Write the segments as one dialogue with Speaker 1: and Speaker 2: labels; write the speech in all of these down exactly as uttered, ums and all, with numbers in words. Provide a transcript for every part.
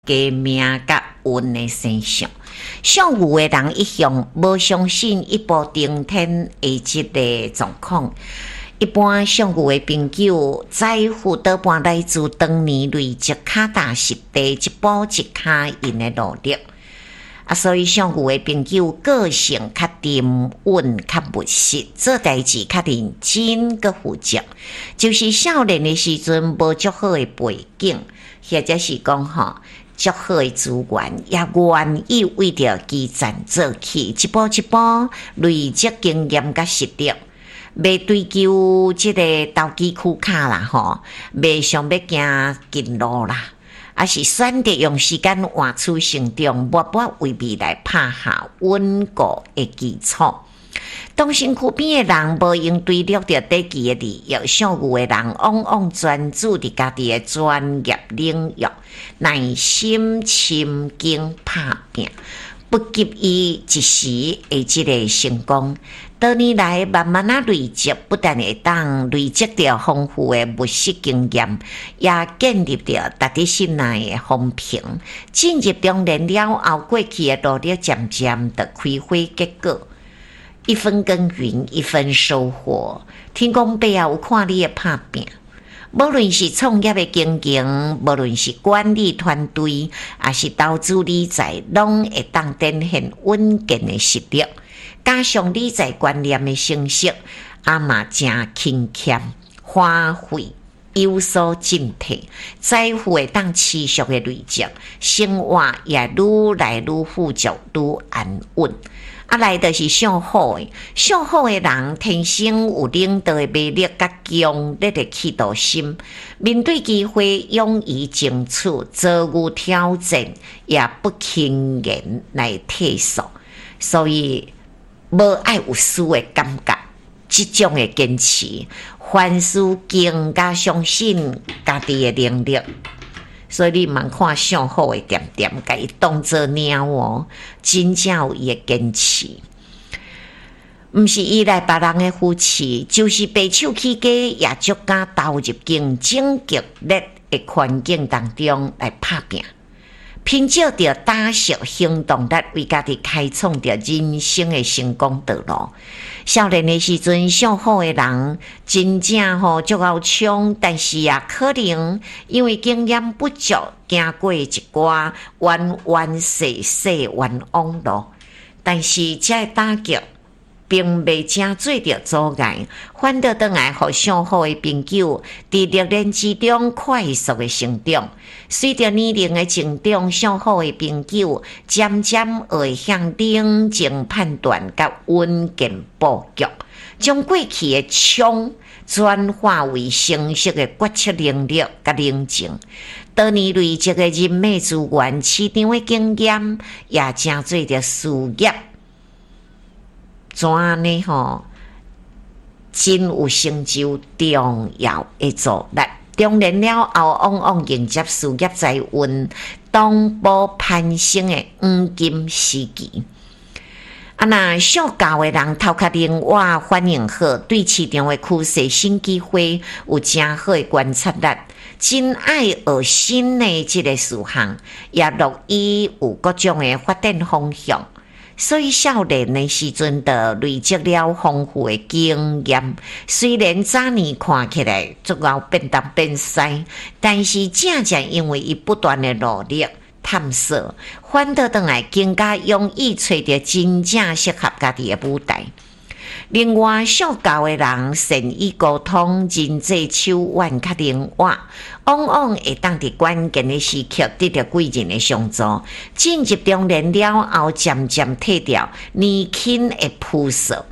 Speaker 1: 加命甲运的身上。属牛的人一向无相信一步登天的这个状况。一般属牛的朋友，财富多半来自当年累积脚踏实地一步一脚印的努力。啊，所以属牛的朋友个性较沉稳、较务实，做代志较认真佮负责。就是少年的时阵无足好的背景，或者是讲吼足好的资源，也愿意为着基层做起，一步一步累积经验佮实力。袂追求即个投机取巧啦吼，袂想要行近路啦，啊是选择用时间换取成长，默默为未来拍下稳固的基础。东身躯边的人无用对立着短期的利益，属牛的人往往专注伫家己的专业领域，耐心深耕拍拼，不急于一时的即个成功。多年来慢慢啊累积，不但会当累积着丰富的物质经验，也建立着达伫心内的风评。进入中年了后，过去的努力渐渐的开花结果。一分耕耘一分收获，天公伯啊有看你的拍拼。无论是创业的经营，无论是管理团队，还是投资理财，拢会当展现稳健的实力。加上理财观念的成熟，阿嘛真勤俭花费有所进退，财富会当持续的累积，生活也愈来愈富足，愈安稳。啊，来就是上好的，上好的人天生有领导的魅力，甲强烈的企图心，面对机会勇于争取，遭遇挑战也不轻言来退缩，所以无爱有输的感觉，这种的坚持，凡事更加相信家己的能力。所以你茫看上好的点点，甲伊当作鸟哦，真正有伊的坚持，毋是依赖别人的扶持，就是白手起家，也足敢投入竞争激烈的环境当中来拍拼。凭借着打实行动力，为家己开创着人生的成功道路。少年的时阵，上好的人真正吼足够冲，但是也可能因为经验不足，行过一寡弯弯细细冤枉路。但是这打击并未正做着阻碍，反倒转来互上好的朋友伫历练之中快速的成长。随着年龄的增长，上好的朋友渐渐会向冷静判断甲稳健布局，将过去的冲转化为成熟的决策能力甲冷静。多年累积的人脉资源、市场的经验，也正做着事业。怎样呢？吼，真有成就重要的助力。中年了后，往往迎接事业财运同步攀升的黄金时期。啊，那小教的人头壳灵活，反应好，对市场的趋势、新机会有真好的观察力。真爱学新的这个事项，也乐意有各种的发展方向。所以少年的时阵就累积了丰富的经验，虽然早年看起来足够变东变西，但是正正因为伊不断的努力探索，反倒转来更加容易找到真正适合家己的舞台。另外，小教的人善于沟通，人际手腕较灵活，往往会当伫关键的时刻得到贵人的相助。进入中年了后，渐渐退掉年轻的朴素，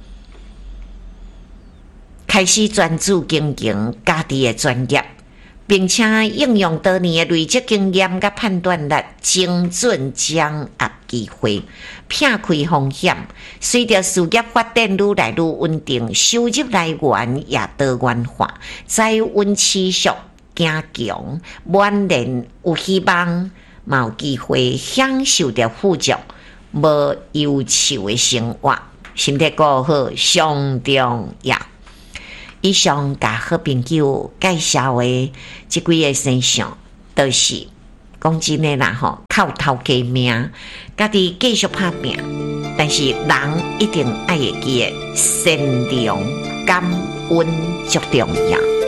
Speaker 1: 开始专注经营家己的专业，并且应用多年的累积经验甲判断力，精准掌握机会，避开风险。随着事业发展愈来愈稳定，收入来源也多元化，财运持续加强，晚年有希望，嘛有机会享受着富足无忧愁的生活。身体顾好上重要。以上甲好朋友介绍的这几个现象，都是讲真的啦吼，靠头家命，家己继续拍拼，但是人一定爱会记得善良、感恩足重要。